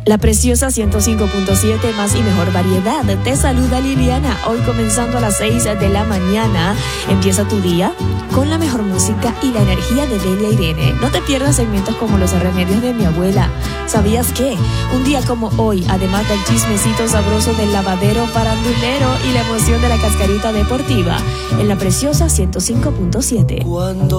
La preciosa 105.7, más y mejor variedad. Te saluda Liliana. Hoy comenzando a las 6 de la mañana. Empieza tu día con la mejor música y la energía de Delia Irene. No te pierdas segmentos como los remedios de mi abuela. ¿Sabías qué? Un día como hoy, además del chismecito sabroso del lavadero farandulero y la emoción de la cascarita deportiva, en la preciosa 105.7.